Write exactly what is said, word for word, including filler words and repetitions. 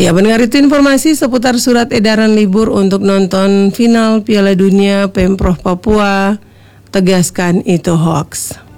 Ya, mendengar itu informasi seputar surat edaran libur untuk nonton final Piala Dunia. Pemprov Papua tegaskan itu hoax.